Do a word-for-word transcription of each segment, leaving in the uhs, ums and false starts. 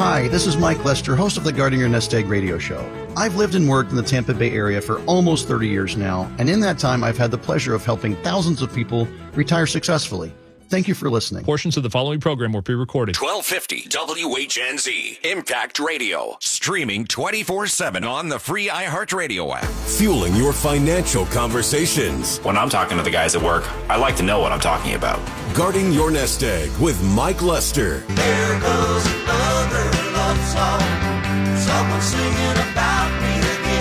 Hi, this is Mike Lester, host of the Guarding Your Nest Egg radio show. I've lived and worked in the Tampa Bay area for almost thirty years now, and in that time I've had the pleasure of helping thousands of people retire successfully. Thank you for listening. Portions of the following program were pre-recorded. twelve fifty W H N Z Impact Radio. Streaming twenty-four seven on the free iHeartRadio app. Fueling your financial conversations. When I'm talking to the guys at work, I like to know what I'm talking about. Guarding Your Nest Egg with Mike Lester. There goes another love song. Someone singing about me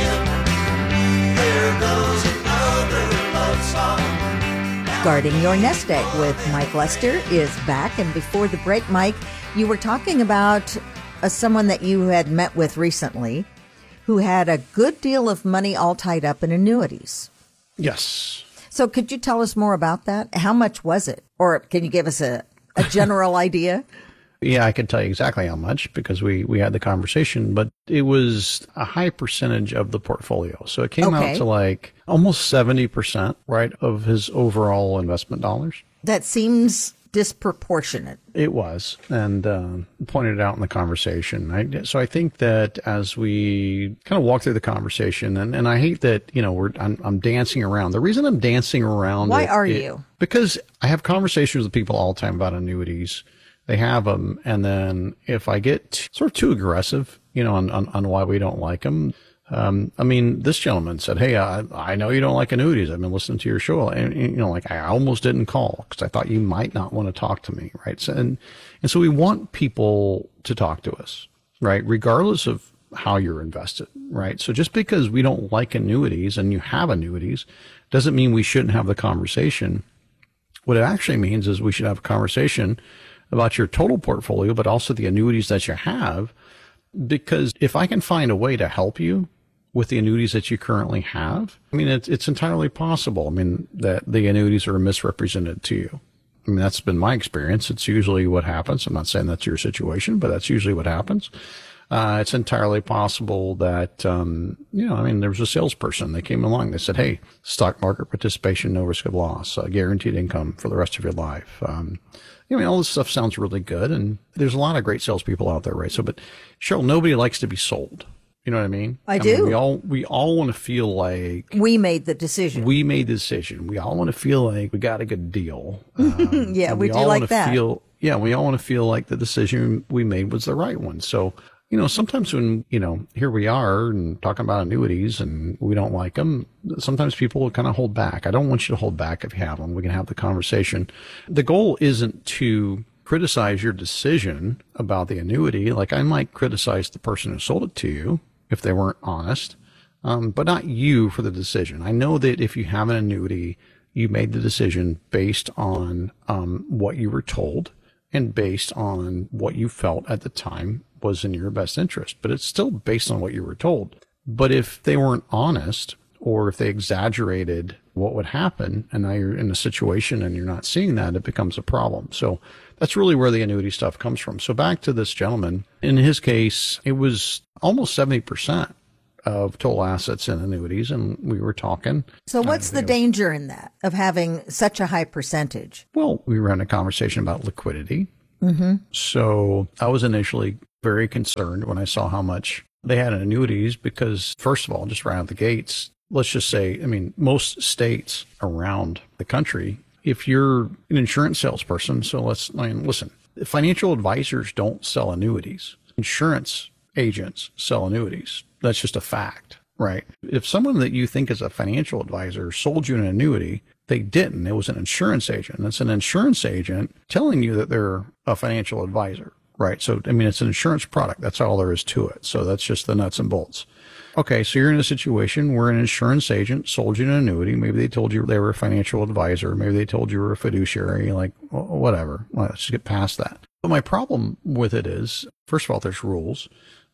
again. There goes another love song. Guarding Your Nest Egg with Mike Lester is back. And before the break, Mike, you were talking about uh, someone that you had met with recently who had a good deal of money all tied up in annuities. Yes. So could you tell us more about that? How much was it? Or can you give us a, a general idea? Yeah, I can tell you exactly how much because we, we had the conversation, but it was a high percentage of the portfolio. So it came Okay. out to like almost seventy percent, right, of his overall investment dollars. That seems disproportionate. It was, and uh, pointed it out in the conversation. I, so I think that as we kind of walk through the conversation, and, and I hate that, you know, we're I'm, I'm dancing around. The reason I'm dancing around Why it, are it- you? Because I have conversations with people all the time about annuities. They have them, and then if I get sort of too aggressive, you know, on, on, on why we don't like them, um, I mean, this gentleman said, "Hey, I, I know you don't like annuities. I've been listening to your show, and, and you know, like I almost didn't call because I thought you might not want to talk to me, right?" So, and and so we want people to talk to us, right, regardless of how you're invested, right? So just because we don't like annuities and you have annuities doesn't mean we shouldn't have the conversation. What it actually means is we should have a conversation about your total portfolio, but also the annuities that you have. Because if I can find a way to help you with the annuities that you currently have, I mean, it's, it's entirely possible. I mean, that the annuities are misrepresented to you. I mean, that's been my experience. It's usually what happens. I'm not saying that's your situation, but that's usually what happens. Uh, it's entirely possible that, um, you know, I mean, there was a salesperson. They came along. They said, "Hey, stock market participation, no risk of loss, uh, guaranteed income for the rest of your life." Um, I mean, all this stuff sounds really good. And there's a lot of great salespeople out there, right? So, but Cheryl, nobody likes to be sold. You know what I mean? I I do. mean, we all, we all want to feel like We made the decision. we made the decision. We all want to feel like we got a good deal. Um, Yeah, and we do all like wanna that. Feel, yeah, we all want to feel like the decision we made was the right one. So, you know, sometimes when, you know, here we are and talking about annuities and we don't like them, sometimes people will kind of hold back. I don't want you to hold back if you have them. We can have the conversation. The goal isn't to criticize your decision about the annuity. Like I might criticize the person who sold it to you if they weren't honest, um, but not you for the decision. I know that if you have an annuity, you made the decision based on um, what you were told and based on what you felt at the time was in your best interest, but it's still based on what you were told. But if they weren't honest, or if they exaggerated what would happen, and now you're in a situation and you're not seeing that, it becomes a problem. So that's really where the annuity stuff comes from. So back to this gentleman, in his case, it was almost seventy percent of total assets in annuities, and we were talking. So what's the danger in that, of having such a high percentage? Well, we were having a conversation about liquidity. Mm-hmm. So I was initially very concerned when I saw how much they had in annuities because, first of all, just right out the gates, let's just say, I mean, most states around the country, if you're an insurance salesperson, so let's, I mean, listen, financial advisors don't sell annuities. Insurance agents sell annuities. That's just a fact, right? If someone that you think is a financial advisor sold you an annuity, they didn't. It was an insurance agent. It's an insurance agent telling you that they're a financial advisor, right? So, I mean, it's an insurance product. That's all there is to it. So that's just the nuts and bolts. Okay, so you're in a situation where an insurance agent sold you an annuity. Maybe they told you they were a financial advisor. Maybe they told you were a fiduciary, like whatever. Well, let's just get past that. But my problem with it is, first of all, there's rules.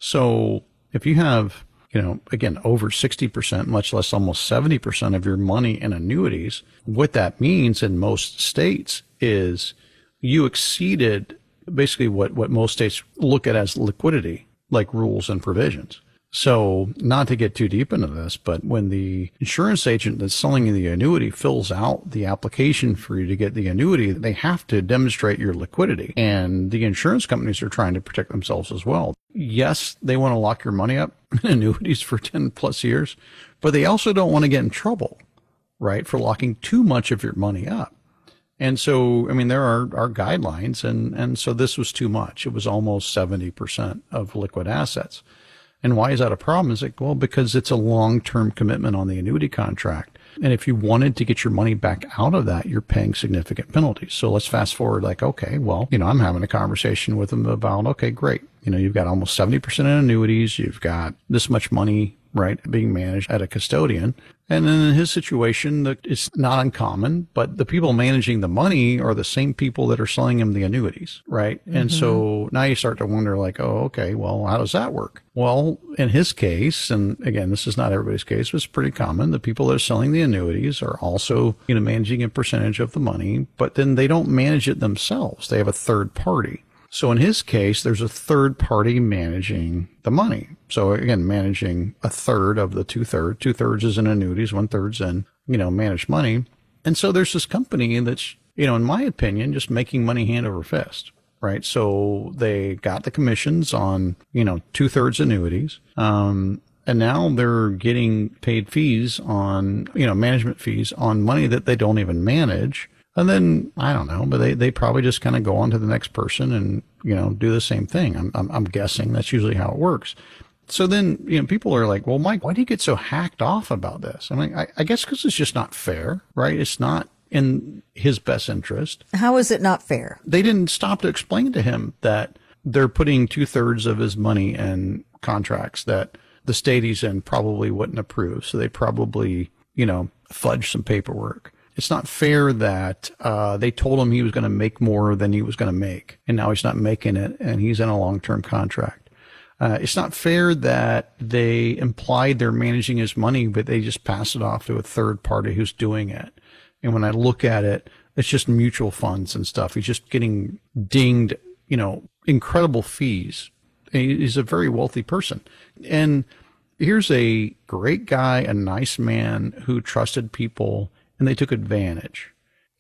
So if you have, you know, again, over sixty percent, much less almost seventy percent of your money in annuities, what that means in most states is you exceeded basically what, what most states look at as liquidity, like rules and provisions. So not to get too deep into this, but when the insurance agent that's selling you the annuity fills out the application for you to get the annuity, they have to demonstrate your liquidity. And the insurance companies are trying to protect themselves as well. Yes, they want to lock your money up in annuities for ten plus years, but they also don't want to get in trouble, right, for locking too much of your money up. And so, I mean, there are, are guidelines, and, and so this was too much. It was almost seventy percent of liquid assets. And why is that a problem? It's like, well, because it's a long-term commitment on the annuity contract. And if you wanted to get your money back out of that, you're paying significant penalties. So let's fast forward like, okay, well, you know, I'm having a conversation with them about, okay, great. You know, you've got almost seventy percent in annuities. You've got this much money, right, being managed at a custodian. And then in his situation, that it's not uncommon, but the people managing the money are the same people that are selling him the annuities, right? Mm-hmm. And so now you start to wonder like, oh, okay, well, how does that work? Well, in his case, and again, this is not everybody's case, but it's pretty common. The people that are selling the annuities are also, you know, managing a percentage of the money, but then they don't manage it themselves. They have a third party. So in his case, there's a third party managing the money. So again, managing a third of the two thirds. Two thirds is in annuities, one third's in, you know, managed money. And so there's this company that's, you know, in my opinion, just making money hand over fist, right? So they got the commissions on, you know, two thirds annuities. Um, and now they're getting paid fees on, you know, management fees on money that they don't even manage. And then, I don't know, but they, they probably just kind of go on to the next person and, you know, do the same thing. I'm, I'm, I'm guessing that's usually how it works. So then, you know, people are like, well, Mike, why do you get so hacked off about this? I mean, I, I guess because it's just not fair, right? It's not in his best interest. How is it not fair? They didn't stop to explain to him that they're putting two thirds of his money in contracts that the state he's in probably wouldn't approve. So they probably, you know, fudge some paperwork. It's not fair that uh, they told him he was going to make more than he was going to make, and now he's not making it, and he's in a long-term contract. Uh, it's not fair that they implied they're managing his money, but they just pass it off to a third party who's doing it. And when I look at it, it's just mutual funds and stuff. He's just getting dinged, you know, incredible fees. He's a very wealthy person. And here's a great guy, a nice man who trusted people, and they took advantage.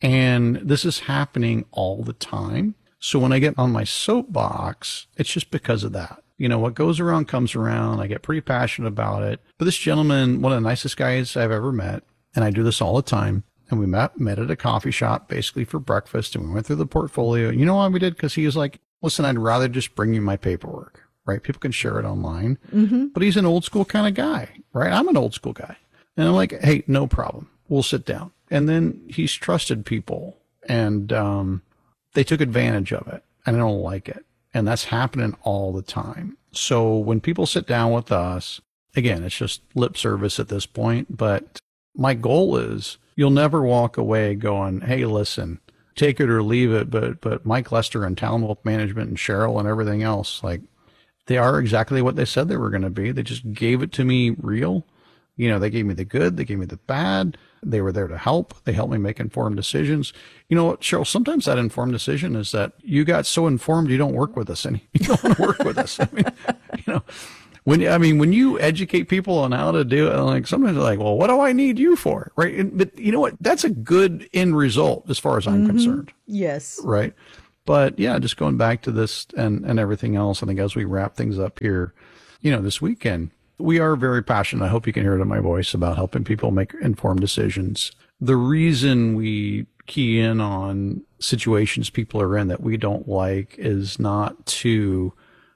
And this is happening all the time. So when I get on my soapbox, it's just because of that. You know, what goes around comes around. I get pretty passionate about it. But this gentleman, one of the nicest guys I've ever met, and I do this all the time. And we met, met at a coffee shop basically for breakfast, and we went through the portfolio. You know why we did? Because he was like, listen, I'd rather just bring you my paperwork, right? People can share it online. Mm-hmm. But he's an old school kind of guy, right? I'm an old school guy. And I'm like, hey, no problem. We'll sit down. And then he's trusted people, and um, they took advantage of it, and I don't like it. And that's happening all the time. So when people sit down with us, again, it's just lip service at this point. But my goal is you'll never walk away going, hey, listen, take it or leave it. But but Mike Lester and Talon Wealth Management and Cheryl and everything else, like, they are exactly what they said they were going to be. They just gave it to me real. You know, they gave me the good, they gave me the bad. They were there to help. They helped me make informed decisions. You know what, Cheryl, sometimes that informed decision is that you got so informed you don't work with us and you don't want to work with us. I mean, you know, when, I mean, when you educate people on how to do it, like sometimes they're like, well, what do I need you for? Right. And, but you know what, that's a good end result as far as I'm mm-hmm. concerned. Yes. Right. But yeah, just going back to this and, and everything else, I think as we wrap things up here, you know, this weekend, we are very passionate. I hope you can hear it in my voice about helping people make informed decisions. The reason we key in on situations people are in that we don't like is not to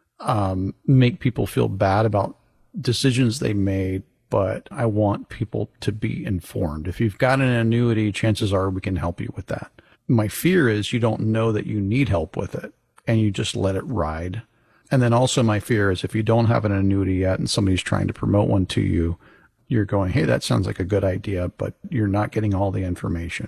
um, make people feel bad about decisions they made, but I want people to be informed. If you've got an annuity, chances are we can help you with that. My fear is you don't know that you need help with it and you just let it ride. And then also my fear is if you don't have an annuity yet and somebody's trying to promote one to you, you're going, hey, that sounds like a good idea, but you're not getting all the information.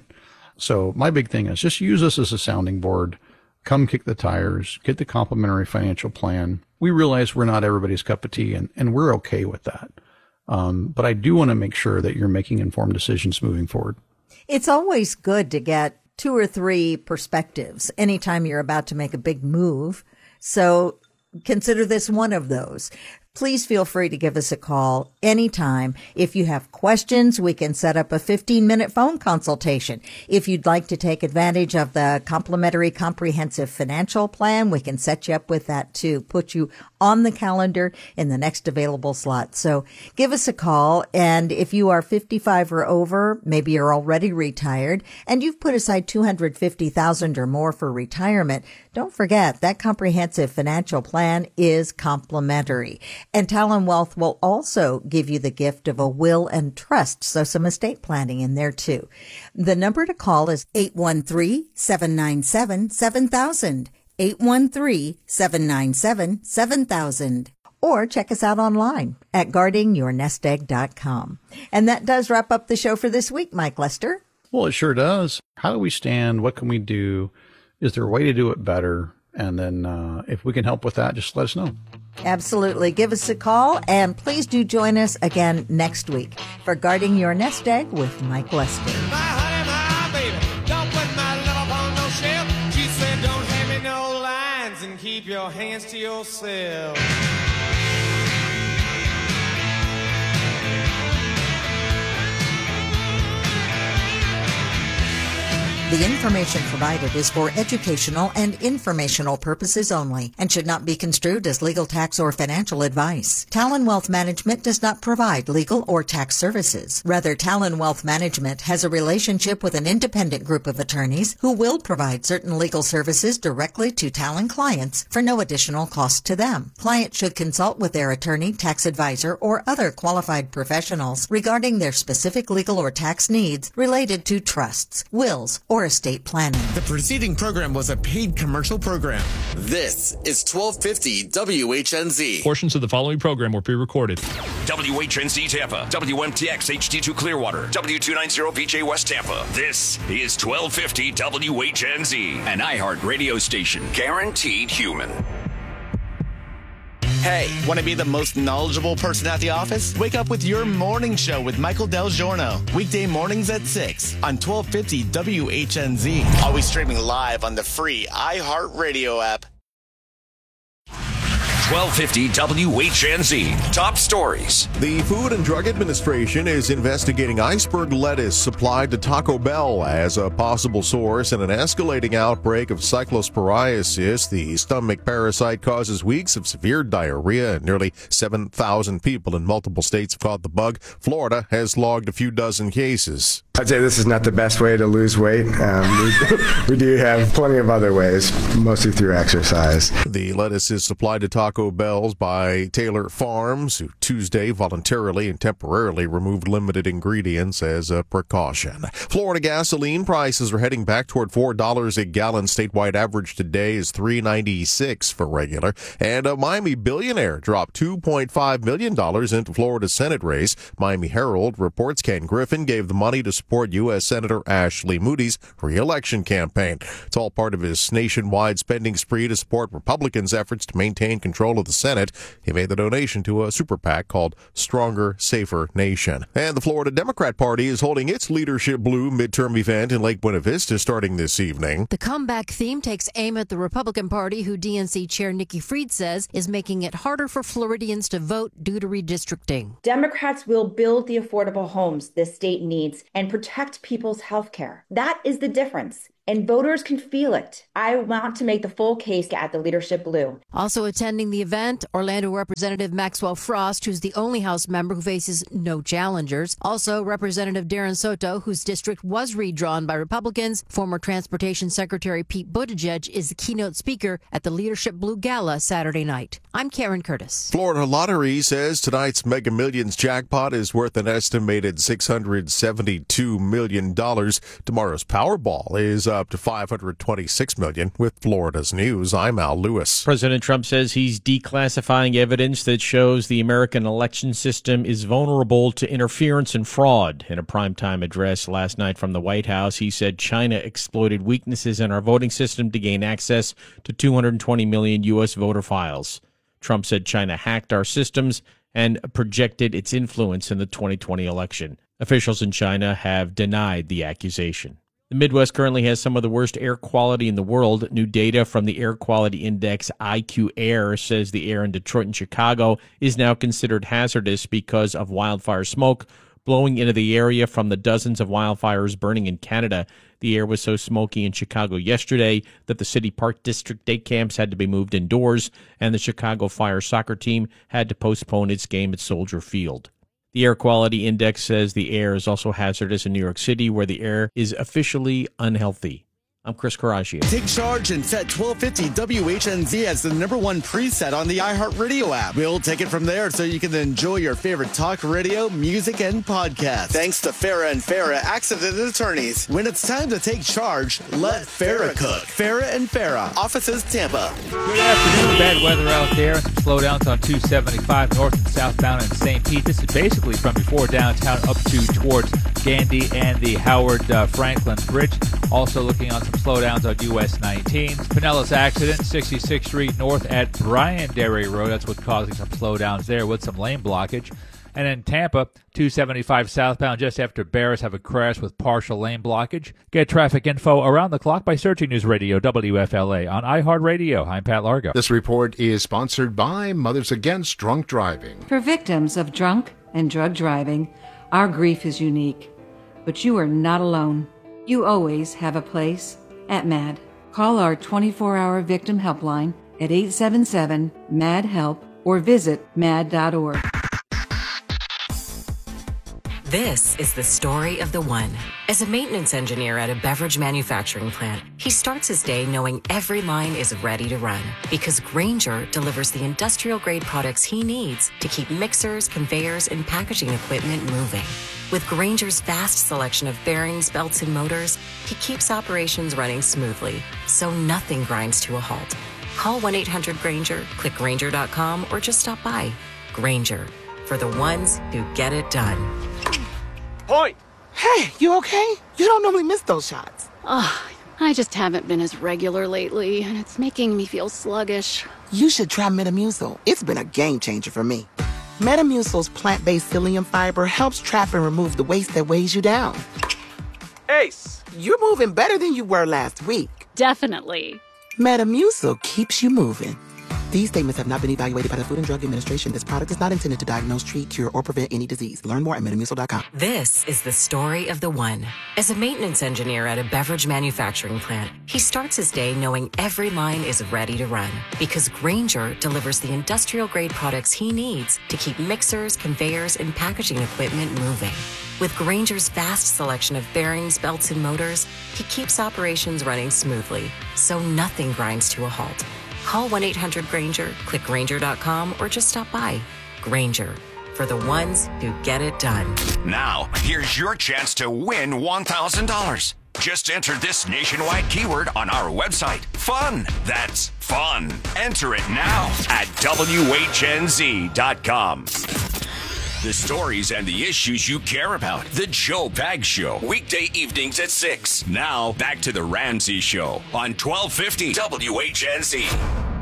So my big thing is just use us as a sounding board. Come kick the tires, get the complimentary financial plan. We realize we're not everybody's cup of tea, and, and we're okay with that. Um, but I do want to make sure that you're making informed decisions moving forward. It's always good to get two or three perspectives anytime you're about to make a big move. So consider this one of those. Please feel free to give us a call anytime. If you have questions, we can set up a fifteen-minute phone consultation. If you'd like to take advantage of the complimentary comprehensive financial plan, we can set you up with that too, put you on the calendar in the next available slot. So give us a call. And if you are fifty-five or over, maybe you're already retired, and you've put aside two hundred fifty thousand dollars or more for retirement, don't forget that comprehensive financial plan is complimentary. And Talon Wealth will also give you the gift of a will and trust, so some estate planning in there too. The number to call is eight one three, seven nine seven, seven thousand, eight one three, seven nine seven, seven thousand. Or check us out online at guarding your nest egg dot com. And that does wrap up the show for this week, Mike Lester. Well, it sure does. How do we stand? What can we do? Is there a way to do it better? And then uh, if we can help with that, just let us know. Absolutely. Give us a call, and please do join us again next week for Guarding Your Nest Egg with Mike Lester. My honey, my baby, don't put my love on no shelf. She said, don't hand me no lines and keep your hands to yourself. The information provided is for educational and informational purposes only and should not be construed as legal, tax, or financial advice. Talon Wealth Management does not provide legal or tax services. Rather, Talon Wealth Management has a relationship with an independent group of attorneys who will provide certain legal services directly to Talon clients for no additional cost to them. Clients should consult with their attorney, tax advisor, or other qualified professionals regarding their specific legal or tax needs related to trusts, wills, or estate planning. The preceding program was a paid commercial program. This is twelve fifty W H N Z. Portions of the following program were pre-recorded. W H N Z Tampa, W M T X H D two Clearwater, W two ninety V J West Tampa. This is twelve fifty W H N Z, an iHeart radio station, guaranteed human. Hey, want to be the most knowledgeable person at the office? Wake up with your morning show with Michael Del Giorno. Weekday mornings at six on twelve fifty W H N Z. Always streaming live on the free iHeart Radio app. twelve fifty W H N Z. Top stories. The Food and Drug Administration is investigating iceberg lettuce supplied to Taco Bell as a possible source in an escalating outbreak of cyclosporiasis. The stomach parasite causes weeks of severe diarrhea, and nearly seven thousand people in multiple states have caught the bug. Florida has logged a few dozen cases. I'd say this is not the best way to lose weight. Um, we, we do have plenty of other ways, mostly through exercise. The lettuce is supplied to Taco Bell's by Taylor Farms, who Tuesday voluntarily and temporarily removed limited ingredients as a precaution. Florida gasoline prices are heading back toward four dollars a gallon. Statewide average today is three ninety-six for regular. And a Miami billionaire dropped two point five million dollars into Florida's Senate race. Miami Herald reports Ken Griffin gave the money to support U S Senator Ashley Moody's re-election campaign. It's all part of his nationwide spending spree to support Republicans' efforts to maintain control of the Senate. He made the donation to a super PAC called Stronger, Safer Nation. And the Florida Democrat Party is holding its Leadership Blue midterm event in Lake Buena Vista starting this evening. The comeback theme takes aim at the Republican Party, who D N C Chair Nikki Fried says is making it harder for Floridians to vote due to redistricting. Democrats will build the affordable homes this state needs and protect people's health care. That is the difference. And voters can feel it. I want to make the full case at the Leadership Blue. Also attending the event, Orlando Representative Maxwell Frost, who's the only House member who faces no challengers. Also, Representative Darren Soto, whose district was redrawn by Republicans. Former Transportation Secretary Pete Buttigieg is the keynote speaker at the Leadership Blue Gala Saturday night. I'm Karen Curtis. Florida Lottery says tonight's Mega Millions jackpot is worth an estimated six hundred seventy-two million dollars. Tomorrow's Powerball is up to five hundred twenty-six million dollars. With Florida's News, I'm Al Lewis. President Trump says he's declassifying evidence that shows the American election system is vulnerable to interference and fraud. In a primetime address last night from the White House, he said China exploited weaknesses in our voting system to gain access to two hundred twenty million U S voter files. Trump said China hacked our systems and projected its influence in the twenty twenty election. Officials in China have denied the accusation. The Midwest currently has some of the worst air quality in the world. New data from the Air Quality Index I Q Air says the air in Detroit and Chicago is now considered hazardous because of wildfire smoke blowing into the area from the dozens of wildfires burning in Canada. The air was so smoky in Chicago yesterday that the City Park District day camps had to be moved indoors, and the Chicago Fire soccer team had to postpone its game at Soldier Field. The Air Quality Index says the air is also hazardous in New York City, where the air is officially unhealthy. I'm Chris Caraccio. Take charge and set twelve fifty W H N Z as the number one preset on the iHeartRadio app. We'll take it from there so you can enjoy your favorite talk radio, music, and podcasts. Thanks to Farah and Farah Accident Attorneys. When it's time to take charge, let Farah cook. Farah and Farah, offices Tampa. Good afternoon. Bad weather out there. Some slowdowns on two seventy-five north and southbound in Saint Pete. This is basically from before downtown up to towards Gandy and the Howard uh, Franklin Bridge. Also looking on some slowdowns on U S nineteen. Pinellas accident, sixty-sixth Street North at Bryan-Dairy Road. That's what's causing some slowdowns there with some lane blockage. And in Tampa, two seventy-five southbound just after Barris have a crash with partial lane blockage. Get traffic info around the clock by searching News Radio W F L A on iHeartRadio. I'm Pat Largo. This report is sponsored by Mothers Against Drunk Driving. For victims of drunk and drug driving, our grief is unique. But you are not alone. You always have a place at MAD. Call our twenty-four hour victim helpline at eight seven seven, M A D, HELP or visit mad dot org. This is the story of the one. As a maintenance engineer at a beverage manufacturing plant, he starts his day knowing every line is ready to run because Grainger delivers the industrial-grade products he needs to keep mixers, conveyors, and packaging equipment moving. With Grainger's vast selection of bearings, belts, and motors, he keeps operations running smoothly, so nothing grinds to a halt. Call one eight hundred Grainger, click Grainger dot com, or just stop by. Grainger, for the ones who get it done. Point! Hey, you okay? You don't normally miss those shots. Oh, I just haven't been as regular lately, and it's making me feel sluggish. You should try Metamucil. It's been a game changer for me. Metamucil's plant-based psyllium fiber helps trap and remove the waste that weighs you down. Ace, you're moving better than you were last week. Definitely. Metamucil keeps you moving. These statements have not been evaluated by the Food and Drug Administration. This product is not intended to diagnose, treat, cure, or prevent any disease. Learn more at metamucil dot com. This is the story of the one. As a maintenance engineer at a beverage manufacturing plant, he starts his day knowing every line is ready to run because Grainger delivers the industrial-grade products he needs to keep mixers, conveyors, and packaging equipment moving. With Grainger's vast selection of bearings, belts, and motors, he keeps operations running smoothly, so nothing grinds to a halt. Call one eight hundred Grainger, click Grainger dot com, or just stop by. Grainger, for the ones who get it done. Now, here's your chance to win one thousand dollars. Just enter this nationwide keyword on our website. Fun. That's fun. Enter it now at W H N Z dot com. The stories and the issues you care about. The Joe Pags Show. Weekday evenings at six. Now, back to the Ramsey Show on twelve fifty W H N Z.